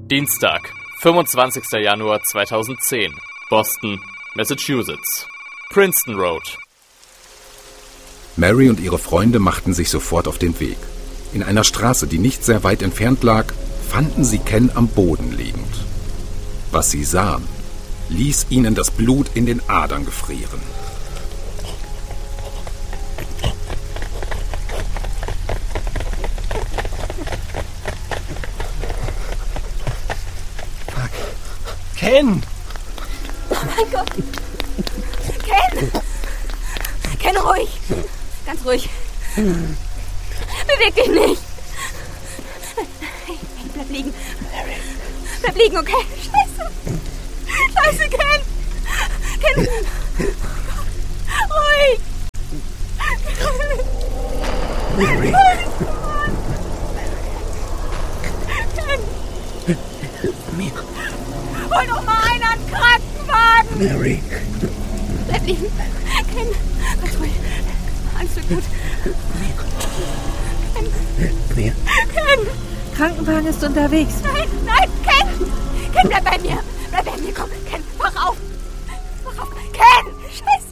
Dienstag, 25. Januar 2010. Boston, Massachusetts. Princeton Road. Mary und ihre Freunde machten sich sofort auf den Weg. In einer Straße, die nicht sehr weit entfernt lag, fanden sie Ken am Boden liegend. Was sie sahen, ließ ihnen das Blut in den Adern gefrieren. Ken! Oh mein Gott! Ken! Ken, ruhig! Ganz ruhig. Beweg dich nicht! Hey, bleib liegen. Bleib liegen, okay? Scheiße! Scheiße, Ken! Ken! Ruhig! Mary! Ken! Hilf mir! Hol doch mal einen Krankenwagen! Mary! Bleib liegen. Ken, ganz ruhig. Alles wird gut. Ken. Hilf mir! Ken! Krankenwagen ist unterwegs. Nein, Ken! Ken, bleib bei mir. Bleib bei mir, komm. Ken, wach auf. Wach auf. Ken! Scheiße!